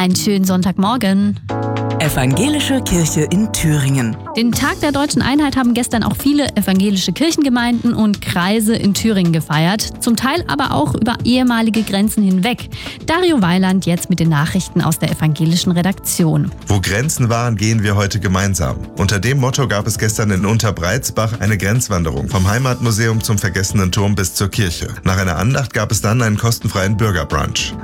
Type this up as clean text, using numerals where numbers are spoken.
Einen schönen Sonntagmorgen. Evangelische Kirche in Thüringen. Den Tag der Deutschen Einheit haben gestern auch viele evangelische Kirchengemeinden und Kreise in Thüringen gefeiert. Zum Teil aber auch über ehemalige Grenzen hinweg. Dario Weiland jetzt mit den Nachrichten aus der evangelischen Redaktion. Wo Grenzen waren, gehen wir heute gemeinsam. Unter dem Motto gab es gestern in Unterbreizbach eine Grenzwanderung vom Heimatmuseum zum Vergessenen Turm bis zur Kirche. Nach einer Andacht gab es dann einen kostenfreien Bürgerbrunch.